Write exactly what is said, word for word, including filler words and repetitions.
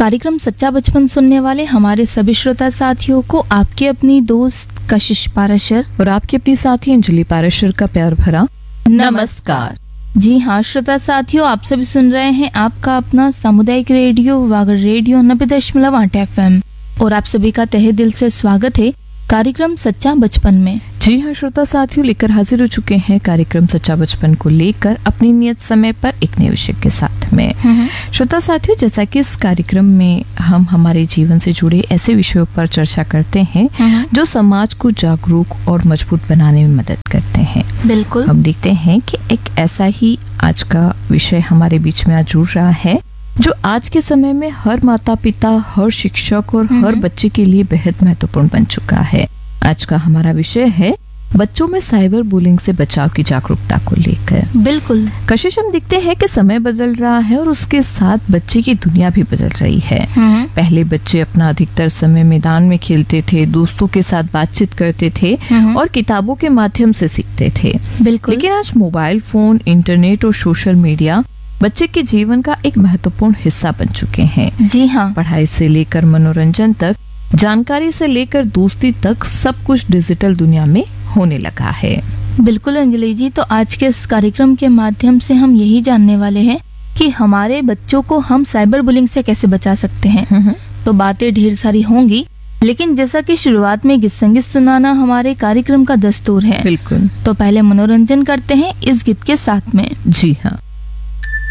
कार्यक्रम सच्चा बचपन सुनने वाले हमारे सभी श्रोता साथियों को आपकी अपनी दोस्त कशिश पाराशर और आपकी अपनी साथी अंजलि पाराशर का प्यार भरा नमस्कार। जी हाँ श्रोता साथियों, आप सभी सुन रहे हैं आपका अपना सामुदायिक रेडियो वागर रेडियो नब्बे दशमलव आठ एफ एम और आप सभी का तहे दिल से स्वागत है कार्यक्रम सच्चा बचपन में। जी हाँ श्रोता साथियों, लेकर हाजिर हो चुके हैं कार्यक्रम सच्चा बचपन को लेकर अपनी नियत समय पर एक नए विषय के साथ में। श्रोता साथियों, जैसा कि इस कार्यक्रम में हम हमारे जीवन से जुड़े ऐसे विषयों पर चर्चा करते हैं जो समाज को जागरूक और मजबूत बनाने में मदद करते हैं। बिल्कुल, हम देखते हैं कि एक ऐसा ही आज का विषय हमारे बीच में आज जुड़ रहा है जो आज के समय में हर माता पिता, हर शिक्षक और हर बच्चे के लिए बेहद महत्वपूर्ण बन चुका है। आज का हमारा विषय है बच्चों में साइबर बुलिंग से बचाव की जागरूकता को लेकर। बिल्कुल कशिश, हम देखते हैं कि समय बदल रहा है और उसके साथ बच्चे की दुनिया भी बदल रही है। पहले बच्चे अपना अधिकतर समय मैदान में खेलते थे, दोस्तों के साथ बातचीत करते थे और किताबों के माध्यम से सीखते थे। बिल्कुल, लेकिन आज मोबाइल फोन, इंटरनेट और सोशल मीडिया बच्चे के जीवन का एक महत्वपूर्ण हिस्सा बन चुके हैं। जी हाँ, पढ़ाई से लेकर मनोरंजन तक, जानकारी से लेकर दोस्ती तक सब कुछ डिजिटल दुनिया में होने लगा है। बिल्कुल अंजलि जी, तो आज के इस कार्यक्रम के माध्यम से हम यही जानने वाले हैं कि हमारे बच्चों को हम साइबर बुलिंग से कैसे बचा सकते हैं। तो बातें ढेर सारी होंगी, लेकिन जैसा कि शुरुआत में गीत संगीत सुनाना हमारे कार्यक्रम का दस्तूर है। बिल्कुल, तो पहले मनोरंजन करते हैं इस गीत के साथ में। जी हाँ।